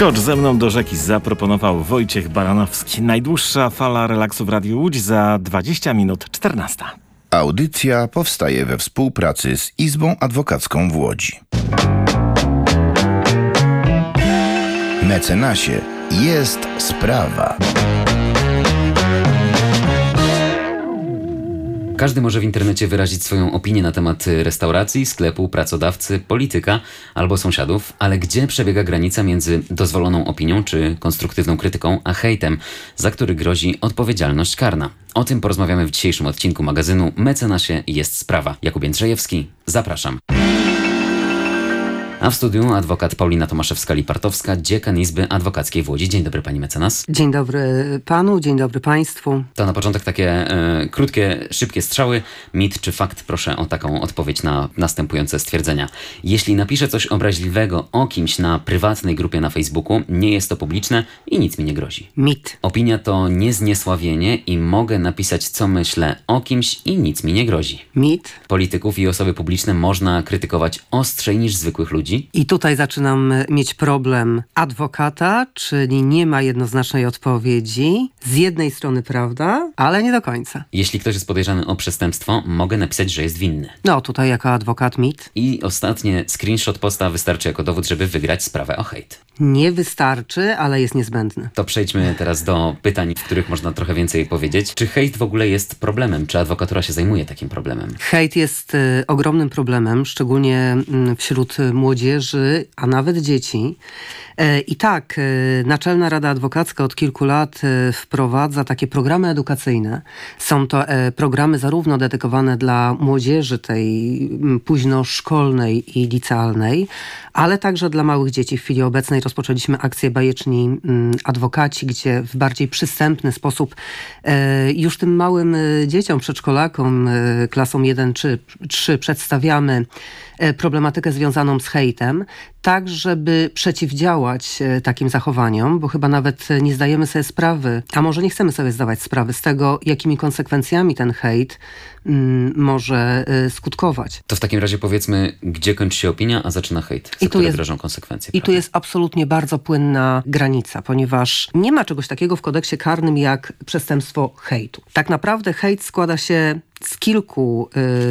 Skocz ze mną do rzeki zaproponował Wojciech Baranowski. Najdłuższa fala relaksu w Radiu Łódź za 20 minut 14. Audycja powstaje we współpracy z Izbą Adwokacką w Łodzi. Mecenasie jest sprawa. Każdy może w internecie wyrazić swoją opinię na temat restauracji, sklepu, pracodawcy, polityka albo sąsiadów, ale gdzie przebiega granica między dozwoloną opinią czy konstruktywną krytyką, a hejtem, za który grozi odpowiedzialność karna? O tym porozmawiamy w dzisiejszym odcinku magazynu Mecenasie jest sprawa. Jakub Jędrzejewski, zapraszam. A w studiu adwokat Paulina Tomaszewska-Lipartowska, dziekan Izby Adwokackiej w Łodzi. Dzień dobry, pani mecenas. Dzień dobry panu, dzień dobry państwu. To na początek takie krótkie, szybkie strzały. Mit czy fakt? Proszę o taką odpowiedź na następujące stwierdzenia. Jeśli napiszę coś obraźliwego o kimś na prywatnej grupie na Facebooku, nie jest to publiczne i nic mi nie grozi. Mit. Opinia to niezniesławienie i mogę napisać, co myślę o kimś i nic mi nie grozi. Mit. Polityków i osoby publiczne można krytykować ostrzej niż zwykłych ludzi. I tutaj zaczynam mieć problem adwokata, czyli nie ma jednoznacznej odpowiedzi. Z jednej strony prawda, ale nie do końca. Jeśli ktoś jest podejrzany o przestępstwo, mogę napisać, że jest winny. No tutaj jako adwokat mit. I ostatnie, screenshot posta wystarczy jako dowód, żeby wygrać sprawę o hejt. Nie wystarczy, ale jest niezbędny. To przejdźmy teraz do pytań, w których można trochę więcej powiedzieć. Czy hejt w ogóle jest problemem? Czy adwokatura się zajmuje takim problemem? Hejt jest ogromnym problemem, szczególnie wśród młodzieży, a nawet dzieci. I tak, Naczelna Rada Adwokacka od kilku lat wprowadza takie programy edukacyjne. Są to programy zarówno dedykowane dla młodzieży tej późnoszkolnej i licealnej, ale także dla małych dzieci. W chwili obecnej rozpoczęliśmy akcję Bajeczni Adwokaci, gdzie w bardziej przystępny sposób już tym małym dzieciom, przedszkolakom, klasom 1 czy 3 przedstawiamy problematykę związaną z hejtem, tak żeby przeciwdziałać takim zachowaniom, bo chyba nawet nie zdajemy sobie sprawy, a może nie chcemy sobie zdawać sprawy z tego, jakimi konsekwencjami ten hejt może skutkować. To w takim razie powiedzmy, gdzie kończy się opinia, a zaczyna hejt, za które grożą konsekwencje. I tu jest absolutnie bardzo płynna granica, ponieważ nie ma czegoś takiego w kodeksie karnym jak przestępstwo hejtu. Tak naprawdę hejt składa się z kilku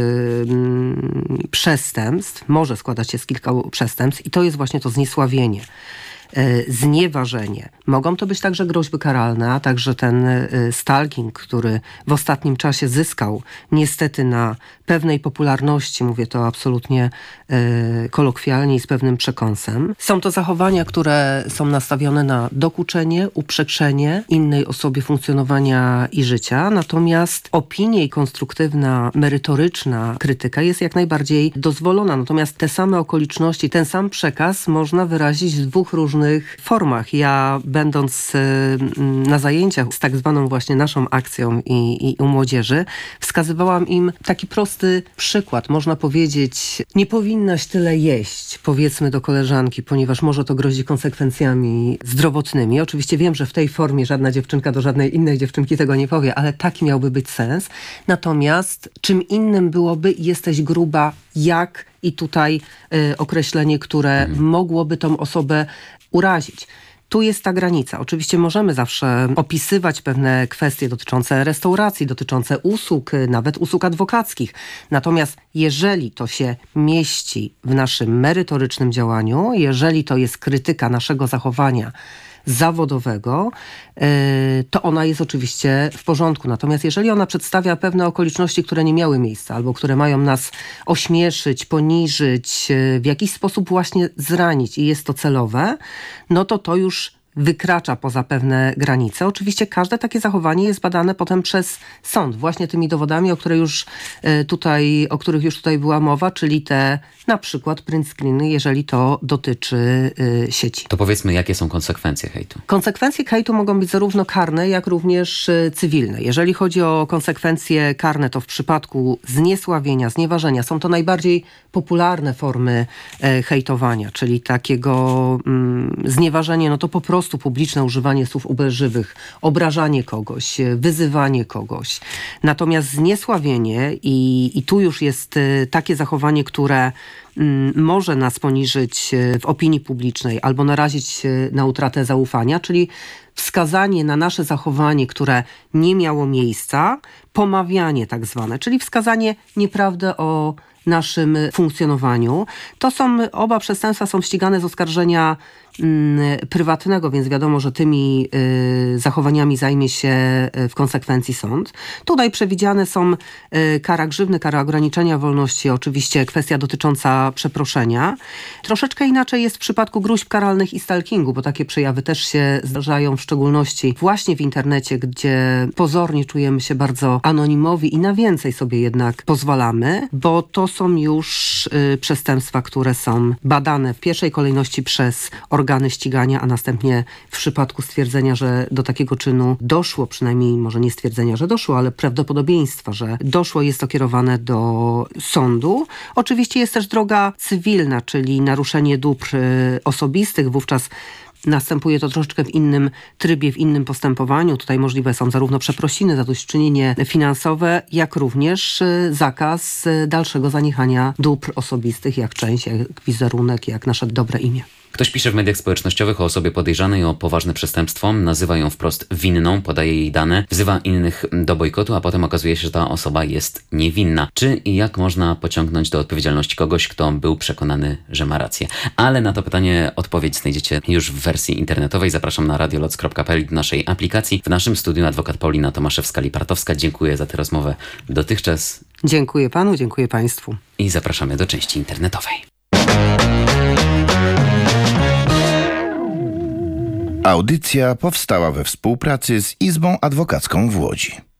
przestępstw, może składać się z kilku przestępstw i to jest właśnie to zniesławienie, znieważenie. Mogą to być także groźby karalne, a także ten stalking, który w ostatnim czasie zyskał niestety na pewnej popularności, mówię to absolutnie kolokwialnie i z pewnym przekąsem. Są to zachowania, które są nastawione na dokuczenie, uprzedzenie innej osobie funkcjonowania i życia, natomiast opinie i konstruktywna, merytoryczna krytyka jest jak najbardziej dozwolona, natomiast te same okoliczności, ten sam przekaz można wyrazić w dwóch różnych formach. Ja będąc na zajęciach z tak zwaną właśnie naszą akcją i u młodzieży, wskazywałam im taki prosty przykład. Można powiedzieć, nie powinnaś tyle jeść, powiedzmy do koleżanki, ponieważ może to grozi konsekwencjami zdrowotnymi. Oczywiście wiem, że w tej formie żadna dziewczynka do żadnej innej dziewczynki tego nie powie, ale taki miałby być sens. Natomiast czym innym byłoby jesteś gruba, jak i tutaj określenie, które mogłoby tą osobę urazić. Tu jest ta granica. Oczywiście możemy zawsze opisywać pewne kwestie dotyczące restauracji, dotyczące usług, nawet usług adwokackich. Natomiast jeżeli to się mieści w naszym merytorycznym działaniu, jeżeli to jest krytyka naszego zachowania zawodowego, to ona jest oczywiście w porządku. Natomiast jeżeli ona przedstawia pewne okoliczności, które nie miały miejsca, albo które mają nas ośmieszyć, poniżyć, w jakiś sposób właśnie zranić i jest to celowe, no to już wykracza poza pewne granice. Oczywiście każde takie zachowanie jest badane potem przez sąd, właśnie tymi dowodami, o których już tutaj była mowa, czyli te na przykład print screeny, jeżeli to dotyczy sieci. To powiedzmy, jakie są konsekwencje hejtu? Konsekwencje hejtu mogą być zarówno karne, jak również cywilne. Jeżeli chodzi o konsekwencje karne, to w przypadku zniesławienia, znieważenia są to najbardziej popularne formy hejtowania, czyli takiego znieważenie, no to po prostu prostu publiczne używanie słów obelżywych, obrażanie kogoś, wyzywanie kogoś. Natomiast zniesławienie i tu już jest takie zachowanie, które może nas poniżyć w opinii publicznej albo narazić na utratę zaufania, czyli wskazanie na nasze zachowanie, które nie miało miejsca, pomawianie tak zwane, czyli wskazanie nieprawdy o naszym funkcjonowaniu. Oba przestępstwa są ścigane z oskarżenia prywatnego, więc wiadomo, że tymi zachowaniami zajmie się w konsekwencji sąd. Tutaj przewidziane są kara grzywny, kara ograniczenia wolności, oczywiście kwestia dotycząca przeproszenia. Troszeczkę inaczej jest w przypadku gróźb karalnych i stalkingu, bo takie przejawy też się zdarzają, w szczególności właśnie w internecie, gdzie pozornie czujemy się bardzo anonimowi i na więcej sobie jednak pozwalamy, bo to są już przestępstwa, które są badane w pierwszej kolejności przez organy ścigania, a następnie w przypadku stwierdzenia, że do takiego czynu doszło, przynajmniej może nie stwierdzenia, że doszło, ale prawdopodobieństwa, że doszło, jest to kierowane do sądu. Oczywiście jest też droga cywilna, czyli naruszenie dóbr osobistych, wówczas następuje to troszeczkę w innym trybie, w innym postępowaniu. Tutaj możliwe są zarówno przeprosiny, zadośćuczynienie finansowe, jak również zakaz dalszego zaniechania dóbr osobistych, jak część, jak wizerunek, jak nasze dobre imię. Ktoś pisze w mediach społecznościowych o osobie podejrzanej o poważne przestępstwo, nazywa ją wprost winną, podaje jej dane, wzywa innych do bojkotu, a potem okazuje się, że ta osoba jest niewinna. Czy i jak można pociągnąć do odpowiedzialności kogoś, kto był przekonany, że ma rację? Ale na to pytanie odpowiedź znajdziecie już w wersji internetowej. Zapraszam na radioloc.pl do naszej aplikacji. W naszym studiu adwokat Paulina Tomaszewska-Lipartowska. Dziękuję za tę rozmowę dotychczas. Dziękuję panu, dziękuję państwu. I zapraszamy do części internetowej. Audycja powstała we współpracy z Izbą Adwokacką w Łodzi.